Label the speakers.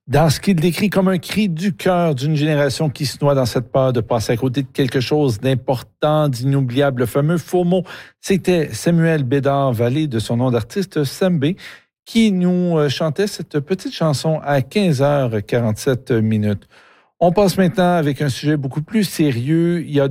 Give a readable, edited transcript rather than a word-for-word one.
Speaker 1: Dans ce qu'il décrit comme un cri du cœur d'une génération qui se noie dans cette peur de passer à côté de quelque chose d'important, d'inoubliable, le fameux faux mot, c'était Samuel Bédard-Vallée, de son nom d'artiste Sembé, qui nous chantait cette petite chanson à 15h47 minutes. On passe maintenant avec un sujet beaucoup plus sérieux. Il y a